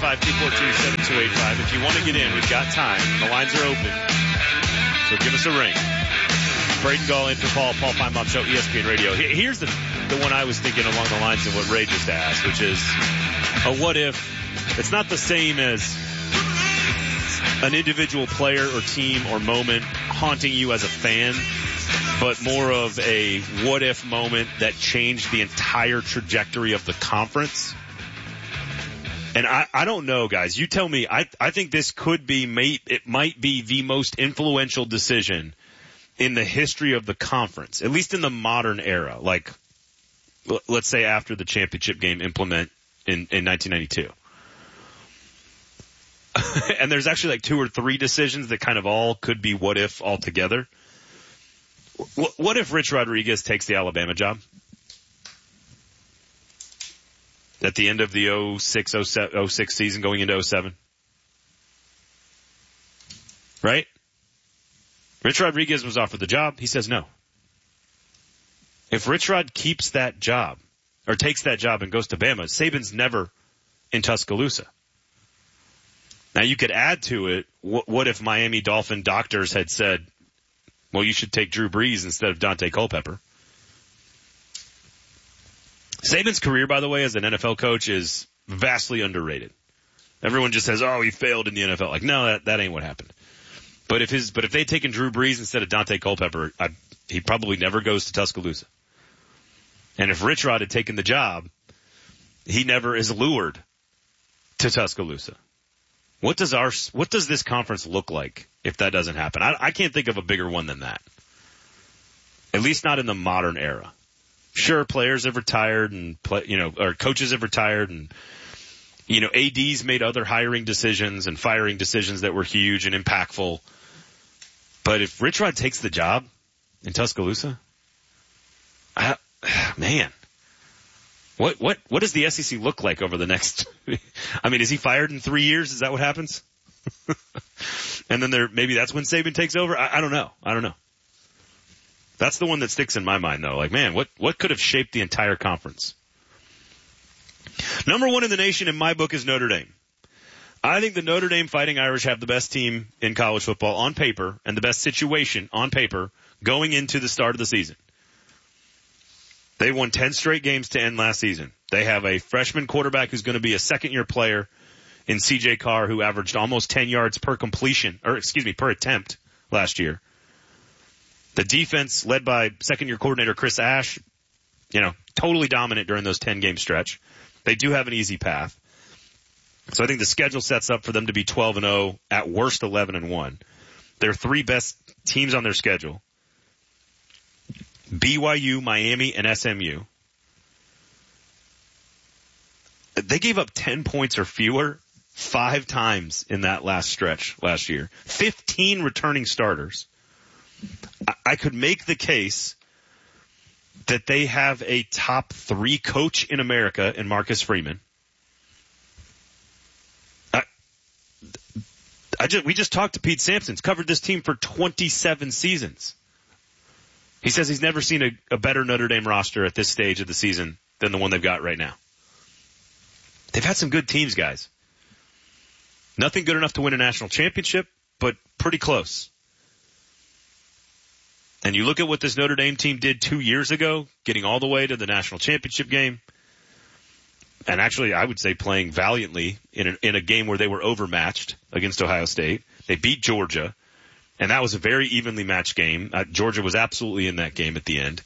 855-242-7285. If you want to get in, we've got time. The lines are open. So give us a ring. Braden Gall in for Paul Feinbaum Show, ESPN Radio. Here's the one I was thinking along the lines of what Ray just asked, which is a what if. It's not the same as an individual player or team or moment haunting you as a fan, but more of a what if moment that changed the entire trajectory of the conference. And I don't know, guys. You tell me. I think this could be, it might be the most influential decision in the history of the conference, at least in the modern era. Like, let's say after the championship game implement in 1992. And there's actually like 2 or 3 decisions that kind of all could be what if altogether. What if Rich Rodriguez takes the Alabama job? At the end of the 06 season going into 07? Right? Rich Rodriguez was offered the job. He says no. If Rich Rod keeps that job, or takes that job and goes to Bama, Saban's never in Tuscaloosa. Now you could add to it, what if Miami Dolphin doctors had said, well, you should take Drew Brees instead of Dante Culpepper. Saban's career, by the way, as an NFL coach is vastly underrated. Everyone just says, oh, he failed in the NFL. Like, no, that ain't what happened. But if they'd taken Drew Brees instead of Dante Culpepper, he probably never goes to Tuscaloosa. And if Rich Rod had taken the job, he never is lured to Tuscaloosa. What does this conference look like if that doesn't happen? I can't think of a bigger one than that. At least not in the modern era. Sure, players have retired or coaches have retired and, ADs made other hiring decisions and firing decisions that were huge and impactful. But if Rich Rod takes the job in Tuscaloosa, man, what does the SEC look like over the next, is he fired in 3 years? Is that what happens? And then maybe that's when Saban takes over? I don't know. That's the one that sticks in my mind, though. Like, man, what could have shaped the entire conference? Number 1 in the nation in my book is Notre Dame. I think the Notre Dame Fighting Irish have the best team in college football on paper and the best situation on paper going into the start of the season. They won 10 straight games to end last season. They have a freshman quarterback who's going to be a second-year player in C.J. Carr, who averaged almost 10 yards per attempt last year. The defense, led by second-year coordinator Chris Ash, totally dominant during those 10-game stretch. They do have an easy path. So I think the schedule sets up for them to be 12-0, at worst 11-1. Their 3 best teams on their schedule: BYU, Miami, and SMU. They gave up 10 points or fewer 5 times in that last stretch last year. 15 returning starters. I could make the case that they have a top 3 coach in America in Marcus Freeman. We just talked to Pete Sampson. He's covered this team for 27 seasons. He says he's never seen a better Notre Dame roster at this stage of the season than the one they've got right now. They've had some good teams, guys. Nothing good enough to win a national championship, but pretty close. And you look at what this Notre Dame team did 2 years ago, getting all the way to the national championship game. And actually, I would say playing valiantly in a game where they were overmatched against Ohio State. They beat Georgia, and that was a very evenly matched game. Georgia was absolutely in that game at the end.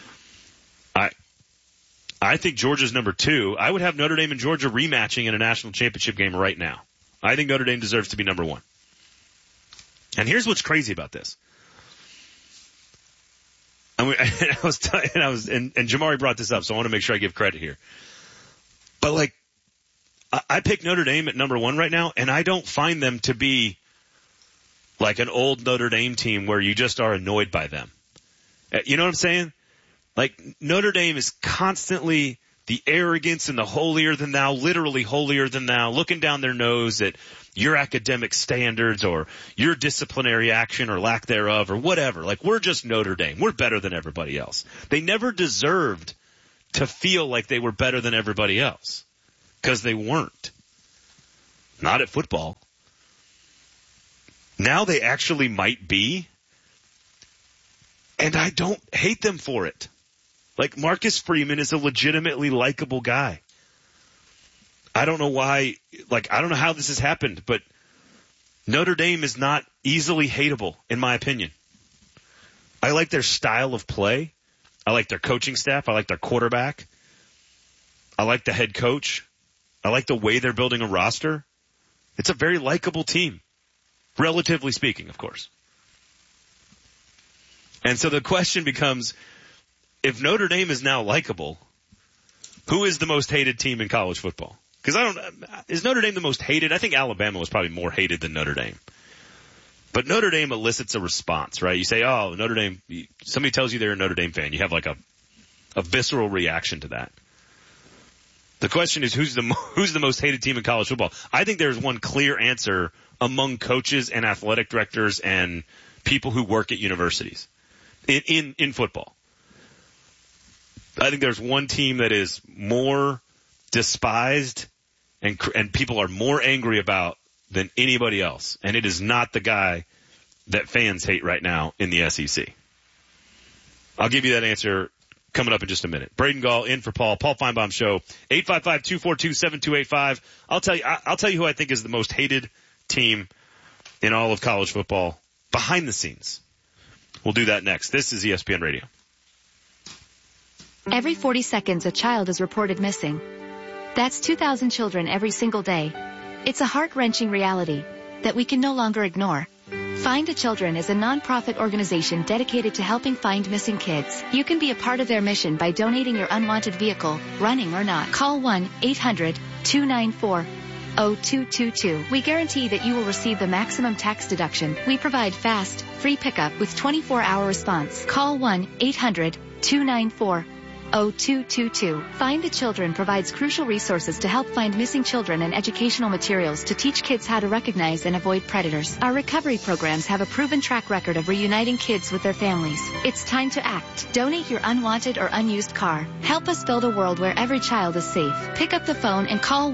I think Georgia's number 2. I would have Notre Dame and Georgia rematching in a national championship game right now. I think Notre Dame deserves to be number 1. And here's what's crazy about this. And Jamari brought this up, so I want to make sure I give credit here. But I pick Notre Dame at number 1 right now, and I don't find them to be like an old Notre Dame team where you just are annoyed by them. You know what I'm saying? Like, Notre Dame is constantly the arrogance and the holier than thou, literally holier than thou, looking down their nose at your academic standards or your disciplinary action or lack thereof or whatever. Like, we're just Notre Dame. We're better than everybody else. They never deserved to feel like they were better than everybody else, because they weren't. not at football. Now they actually might be, and I don't hate them for it. Like, Marcus Freeman is a legitimately likable guy. I don't know why, I don't know how this has happened, but Notre Dame is not easily hateable, in my opinion. I like their style of play. I like their coaching staff. I like their quarterback. I like the head coach. I like the way they're building a roster. It's a very likable team, relatively speaking, of course. And so the question becomes, if Notre Dame is now likable, who is the most hated team in college football? Because is Notre Dame the most hated? I think Alabama was probably more hated than Notre Dame. But Notre Dame elicits a response, right? You say, oh, Notre Dame, somebody tells you they're a Notre Dame fan. You have like a visceral reaction to that. The question is, who's the most hated team in college football? I think there's one clear answer among coaches and athletic directors and people who work at universities in football. I think there's one team that is more despised and people are more angry about than anybody else, and it is not the guy that fans hate right now in the SEC. I'll give you that answer coming up in just a minute. Braden Gall in for Paul Feinbaum Show, 855-242-7285. I'll tell you who I think is the most hated team in all of college football behind the scenes. We'll do that next. This is ESPN Radio. Every 40 seconds, a child is reported missing. That's 2,000 children every single day. It's a heart-wrenching reality that we can no longer ignore. Find a Children is a non-profit organization dedicated to helping find missing kids. You can be a part of their mission by donating your unwanted vehicle, running or not. Call 1-800-294-0222. We guarantee that you will receive the maximum tax deduction. We provide fast, free pickup with 24-hour response. Call 1-800-294-0222. Find the Children provides crucial resources to help find missing children and educational materials to teach kids how to recognize and avoid predators. Our recovery programs have a proven track record of reuniting kids with their families. It's time to act. Donate your unwanted or unused car. Help us build a world where every child is safe. Pick up the phone and call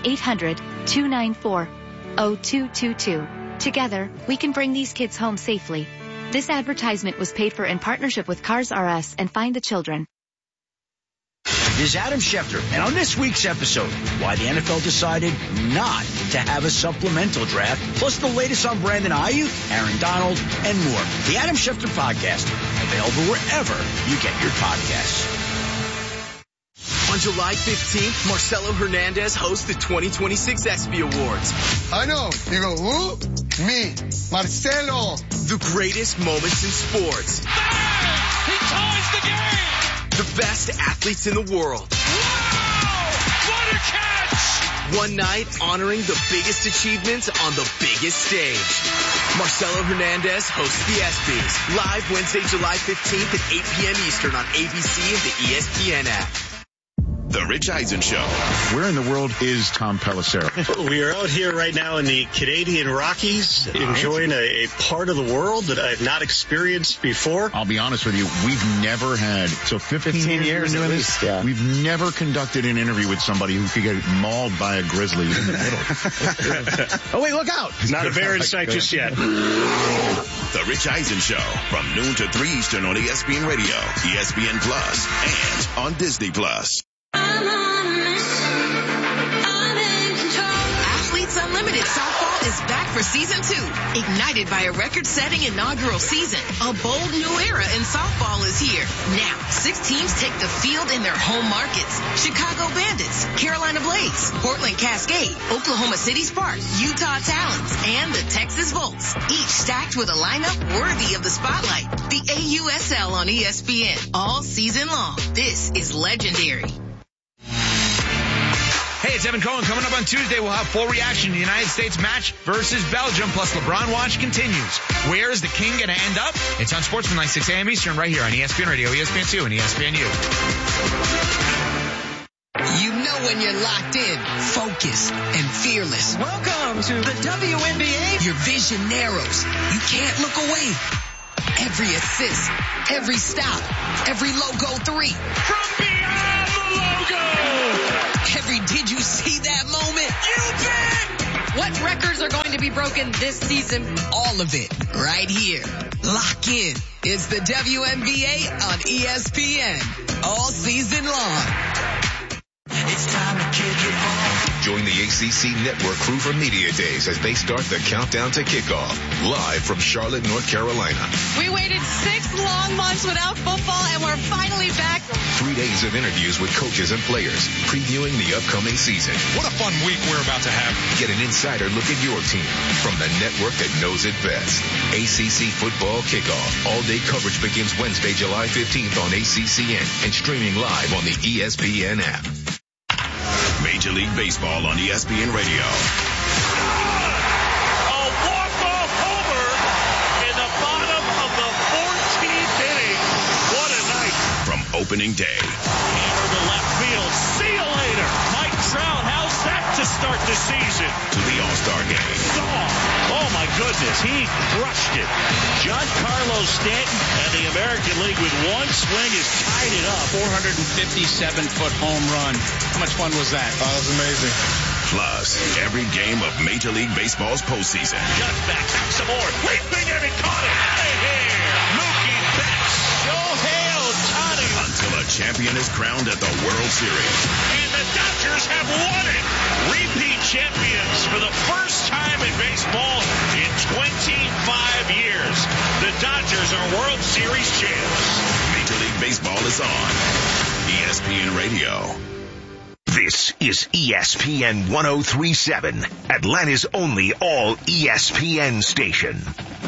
1-800-294-0222. Together, we can bring these kids home safely. This advertisement was paid for in partnership with Cars R Us and Find the Children. This is Adam Schefter, and on this week's episode, why the NFL decided not to have a supplemental draft, plus the latest on Brandon Ayuk, Aaron Donald, and more. The Adam Schefter Podcast, available wherever you get your podcasts. On July 15th, Marcelo Hernandez hosts the 2026 ESPY Awards. I know. You go, who? Me, Marcelo. The greatest moments in sports. Bang! He ties the game! The best athletes in the world. Wow! What a catch! One night honoring the biggest achievements on the biggest stage. Marcelo Hernandez hosts the ESPYs. Live Wednesday, July 15th at 8 p.m. Eastern on ABC and the ESPN app. The Rich Eisen Show. Where in the world is Tom Pelissero? We are out here right now in the Canadian Rockies, enjoying a part of the world that I've not experienced before. I'll be honest with you, we've never had, 15 years at least, yeah. We've never conducted an interview with somebody who could get mauled by a grizzly in the middle. Oh, wait, look out. Not a bear in sight just yet. The Rich Eisen Show, from noon to 3 Eastern on ESPN Radio, ESPN Plus, and on Disney Plus. Athletes Unlimited Softball is back for season 2. Ignited by a record-setting inaugural season, a bold new era in softball is here. Now, 6 teams take the field in their home markets. Chicago Bandits, Carolina Blades, Portland Cascade, Oklahoma City Sparks, Utah Talons, and the Texas Volts. Each stacked with a lineup worthy of the spotlight. The AUSL on ESPN all season long. This is legendary. Hey, it's Evan Cohen. Coming up on Tuesday, we'll have full reaction to the United States match versus Belgium, plus LeBron Watch continues. Where is the king going to end up? It's on Sportsmanlike 6 a.m. Eastern right here on ESPN Radio, ESPN2, and ESPNU. You know when you're locked in, focused, and fearless. Welcome to the WNBA. Your vision narrows. You can't look away. Every assist, every stop, every logo 3. From beyond the logo. Every did you see that moment? You bet. What records are going to be broken this season? All of it right here. Lock in. It's the WNBA on ESPN all season long. It's time to kick it off. Join the ACC Network crew for Media Days as they start the countdown to kickoff. Live from Charlotte, North Carolina. We waited 6 long months without football, and we're finally back. 3 days of interviews with coaches and players, previewing the upcoming season. What a fun week we're about to have. Get an insider look at your team from the network that knows it best. ACC Football Kickoff. All-day coverage begins Wednesday, July 15th on ACCN and streaming live on the ESPN app. Major League Baseball on ESPN Radio. A walk-off homer in the bottom of the 14th inning. What a night. From opening day. Hammer to left field. See you later. Mike Trout, how's that to start the season? To the All-Star game. Oh my goodness, he crushed it. Giancarlo Stanton and the American League with one swing has tied it up. 457-foot home run. How much fun was that? Oh, that was amazing. Plus, every game of Major League Baseball's postseason. Just back, back some more. Leaping and he caught it. Out of here. Mookie Betts. Shohei Ohtani. Until a champion is crowned at the World Series. And the Dodgers have won it. Repeat champions for the first time in baseball in 25 years. The Dodgers are World Series champs. Major League Baseball is on ESPN Radio. This is ESPN 103.7, Atlanta's only all ESPN station.